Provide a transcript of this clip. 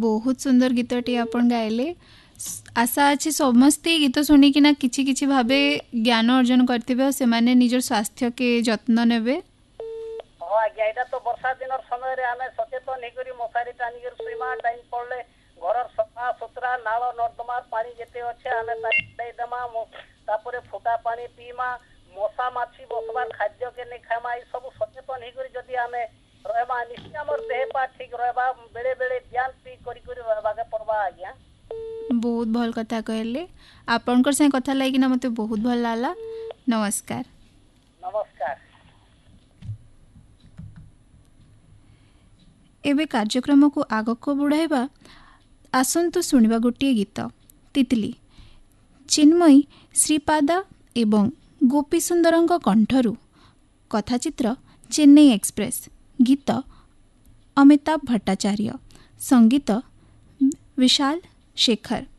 बहुत सुंदर गीतटी आपण गाइले। आशा अच्छी समस्ते गीत शुणिकिना किछि किछि भाबे ज्ञान अर्जन करथिबे और सेमाने निजर स्वास्थ्य के जत्न नेबे। हाँ आज्ञा एटा तो वर्षा दिन समय रे आमे सचेतन हे करी मशारी टानी कर सुइमा टाइम पड़ले घर सफा सुतरा नाल नर्दमा पानी जेते अच्छे आमे ताई दमा तापरे फुटा पानी पीमा मशा माछी बसबार खाद्य के नहीं खामा ये सब सचेतन हे करी जदी आमे रहबा निश्चय हमर देह पा ठीक रहबा बेले बेले ध्यान पी करी करी रहबा के पड़बा आज्ञा। बहुत भल कथा कहले आपनकर से कथा लागिना मते बहुत भल लाला। नमस्कार। नमस्कार। एबे कार्यक्रम को आगक बढ़ाइबा आसंतु सुनिबा गोटे गीत तितली चिन्मयी श्रीपादा एवं गोपी सुंदरंक कंठरू कथाचित्र चेन्नई एक्सप्रेस गीत अमिताभ भट्टाचार्य संगीत विशाल शेखर।